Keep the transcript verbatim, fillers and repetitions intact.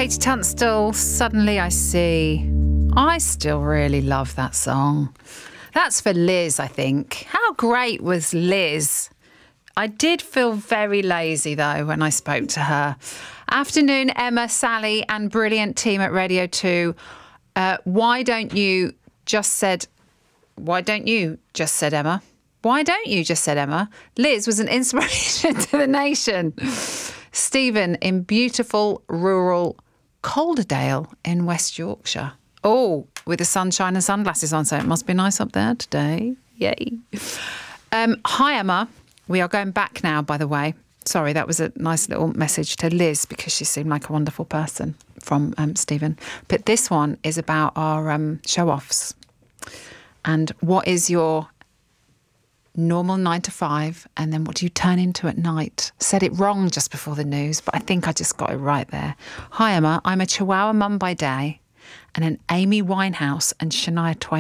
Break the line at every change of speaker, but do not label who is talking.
Katie Tunstall, Suddenly I See. I still really love that song. That's for Liz, I think. How great was Liz? I did feel very lazy, though, when I spoke to her. Afternoon, Emma, Sally, and brilliant team at Radio two. Uh, why don't you just said... Why don't you just said Emma? Why don't you just said Emma? Liz was an inspiration to the nation. Stephen in beautiful rural Calderdale in West Yorkshire. Oh, with the sunshine and sunglasses on, so it must be nice up there today. Yay. Um, hi, Emma. We are going back now, by the way. Sorry, that was a nice little message to Liz because she seemed like a wonderful person from um, Stephen. But this one is about our um, show-offs. And what is your normal nine to five, and then what do you turn into at night? Said it wrong just before the news, but I think I just got it right there. Hi, Emma. I'm a Chihuahua mum by day and an Amy Winehouse and Shania Twain